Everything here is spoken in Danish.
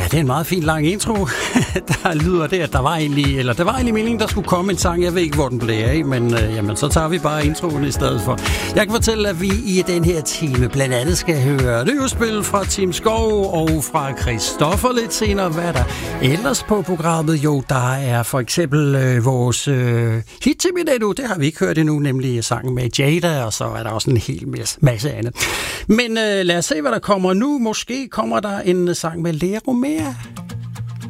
det er en meget fin lang intro. Der lyder det, at der var egentlig meningen, der skulle komme en sang. Jeg ved ikke, hvor den blev af, men jamen, så tager vi bare introen i stedet for. Jeg kan fortælle, at vi i den her time blandt andet skal høre det udspil fra Tim Skov og fra Christoffer lidt senere. Hvad er der ellers på programmet? Jo, der er for eksempel vores hit til Minetto. Det har vi ikke hørt endnu, nemlig sangen med Jada, og så er der også en hel masse andet. Men lad os se, hvad der kommer nu. Måske kommer der en sang med Lea Romea.